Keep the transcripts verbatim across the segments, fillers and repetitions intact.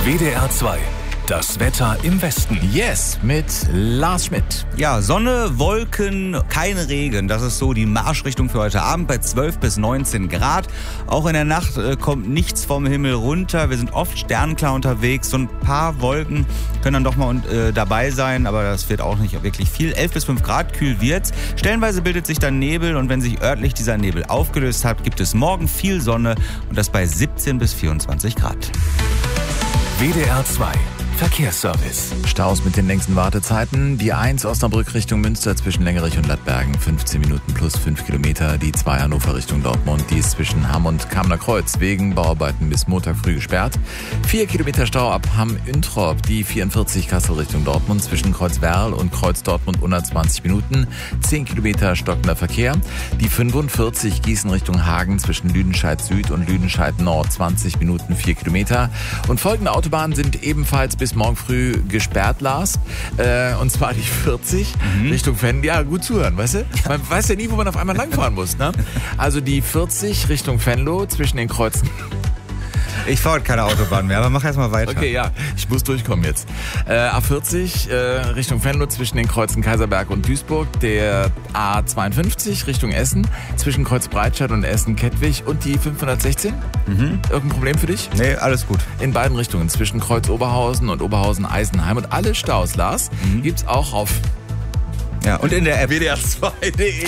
W D R zwei. Das Wetter im Westen. Yes, mit Lars Schmidt. Ja, Sonne, Wolken, kein Regen. Das ist so die Marschrichtung für heute Abend bei zwölf bis neunzehn Grad. Auch in der Nacht äh, kommt nichts vom Himmel runter. Wir sind oft sternklar unterwegs. So ein paar Wolken können dann doch mal äh, dabei sein, aber das wird auch nicht wirklich viel. elf bis fünf Grad, kühl wird's. Stellenweise bildet sich dann Nebel und wenn sich örtlich dieser Nebel aufgelöst hat, gibt es morgen viel Sonne und das bei siebzehn bis vierundzwanzig Grad. W D R zwei. Verkehrsservice. Staus mit den längsten Wartezeiten. Die eins Osnabrück Richtung Münster zwischen Längerich und Lattbergen fünfzehn Minuten plus fünf Kilometer. Die zwei Hannover Richtung Dortmund, die ist zwischen Hamm und Kamener Kreuz wegen Bauarbeiten bis Montag früh gesperrt. vier Kilometer Stau ab Hamm-Üntrop. Die vierundvierzig Kassel Richtung Dortmund zwischen Kreuz-Werl und Kreuz-Dortmund hundertzwanzig Minuten. zehn Kilometer stockender Verkehr. Die fünfundvierzig Gießen Richtung Hagen zwischen Lüdenscheid Süd und Lüdenscheid Nord zwanzig Minuten, vier Kilometer. Und folgende Autobahnen sind ebenfalls bis morgen früh gesperrt, Lars. Äh, und zwar die vierzig mhm. Richtung Venlo. Ja, gut zuhören, weißt du? Man weiß ja nie, wo man auf einmal langfahren muss, ne? Also die vierzig Richtung Venlo zwischen den Kreuzen. Ich fahre heute keine Autobahn mehr, aber mach erst mal weiter. Okay, ja, ich muss durchkommen jetzt. Äh, A vierzig äh, Richtung Venlo zwischen den Kreuzen Kaiserberg und Duisburg. Der A zweiundfünfzig Richtung Essen zwischen Kreuz Breitscheid und Essen-Kettwig und die fünfhundertsechzehn. Mhm. Irgendein Problem für dich? Nee, alles gut. In beiden Richtungen zwischen Kreuz Oberhausen und Oberhausen-Eisenheim. Und alle Staus, Lars, mhm. gibt's auch auf ja, und in der App W D R zwei punkt de.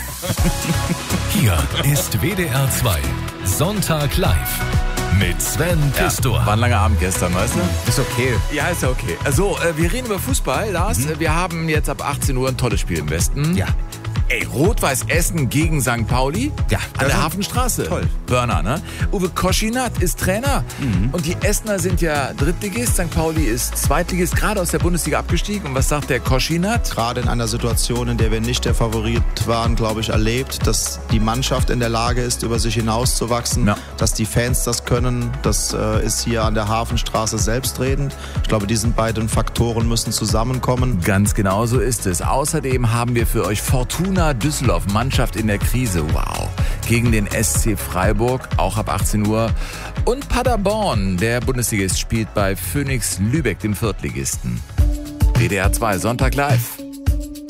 Hier ist W D R zwei. Sonntag live. Mit Sven Pistor. Ja, war ein langer Abend gestern, weißt du? Ist okay. Ja, ist ja okay. Also, äh, wir reden über Fußball, Lars. Mhm. Wir haben jetzt ab achtzehn Uhr ein tolles Spiel im Westen. Ja. Ey, Rot-Weiß Essen gegen Sankt Pauli. Ja. An der Hafenstraße. Toll. Burner, ne? Uwe Koschinat ist Trainer. Mhm. Und die Essener sind ja Drittligist. Sankt Pauli ist Zweitligist, gerade aus der Bundesliga abgestiegen. Und was sagt der Koschinat? Gerade in einer Situation, in der wir nicht der Favorit waren, glaube ich, erlebt, dass die Mannschaft in der Lage ist, über sich hinauszuwachsen, ja. dass die Fans das können. Das äh, ist hier an der Hafenstraße selbstredend. Ich glaube, diese beiden Faktoren müssen zusammenkommen. Ganz genau so ist es. Außerdem haben wir für euch Fortuna Düsseldorf, Mannschaft in der Krise. Wow. Gegen den S C Freiburg, auch ab achtzehn Uhr. Und Paderborn, der Bundesligist, spielt bei Phoenix Lübeck, dem Viertligisten. W D R zwei, Sonntag live.